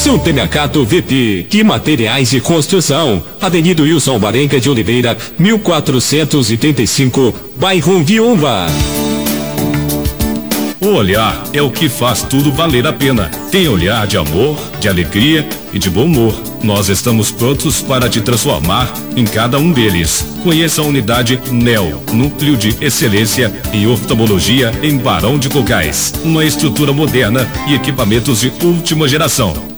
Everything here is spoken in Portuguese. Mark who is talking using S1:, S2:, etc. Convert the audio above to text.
S1: Supermercado VP, que materiais de construção, Avenida Wilson Barenga de Oliveira, 1435, bairro Viúva.
S2: O olhar é o que faz tudo valer a pena. Tem olhar de amor, de alegria e de bom humor. Nós estamos prontos para te transformar em cada um deles. Conheça a unidade NEL, Núcleo de Excelência em Oftalmologia em Barão de Cocais. Uma estrutura moderna e equipamentos de última geração.